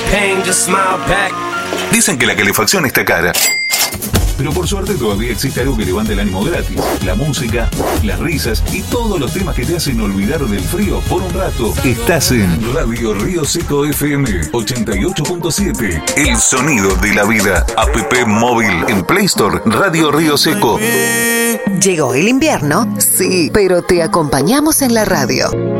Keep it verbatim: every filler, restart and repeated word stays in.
pain, just smile back. Dicen que la calefacción está cara, pero por suerte todavía existe algo que levanta el ánimo gratis: la música, las risas y todos los temas que te hacen olvidar del frío por un rato. Estás en Radio Río Seco F M ochenta y ocho punto siete. El sonido de la vida. App móvil en Play Store. Radio Río Seco. ¿Llegó el invierno? Sí, pero te acompañamos en la radio.